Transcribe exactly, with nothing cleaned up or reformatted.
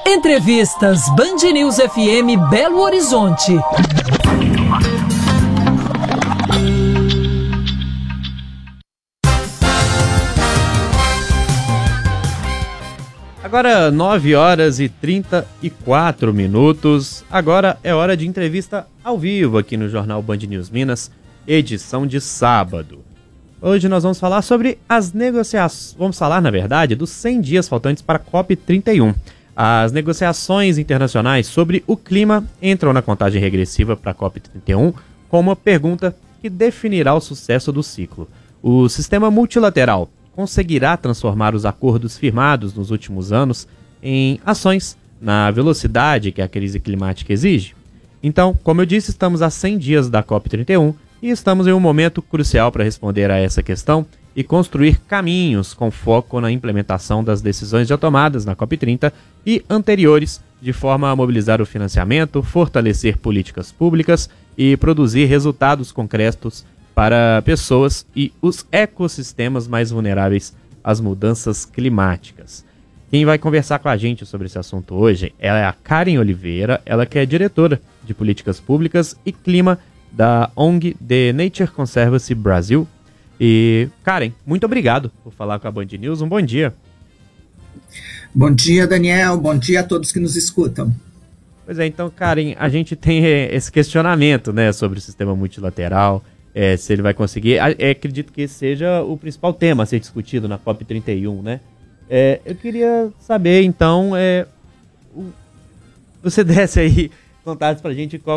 Entrevistas Band News F M Belo Horizonte. Agora nove horas e trinta e quatro minutos. Agora é hora de entrevista ao vivo aqui no Jornal Band News Minas, edição de sábado. Hoje nós vamos falar sobre as negociações, vamos falar na verdade dos cem dias faltantes para a COP trinta e um. As negociações internacionais sobre o clima entram na contagem regressiva para a COP trinta e um com uma pergunta que definirá o sucesso do ciclo. O sistema multilateral conseguirá transformar os acordos firmados nos últimos anos em ações na velocidade que a crise climática exige? Então, como eu disse, estamos a cem dias da COP trinta e um e estamos em um momento crucial para responder a essa questão e construir caminhos com foco na implementação das decisões já tomadas na COP trinta e anteriores, de forma a mobilizar o financiamento, fortalecer políticas públicas e produzir resultados concretos para pessoas e os ecossistemas mais vulneráveis às mudanças climáticas. Quem vai conversar com a gente sobre esse assunto hoje é a Karen Oliveira, ela que é diretora de Políticas Públicas e Clima da O N G The Nature Conservancy Brasil. E, Karen, muito obrigado por falar com a Band News. Um bom dia. Bom dia, Daniel. Bom dia a todos que nos escutam. Pois é, então, Karen, a gente tem esse questionamento, né, sobre o sistema multilateral. É, se ele vai conseguir, é, acredito que esse seja o principal tema a ser discutido na COP trinta e um, né? É, eu queria saber, então, é, o, você desse aí contatos pra gente qual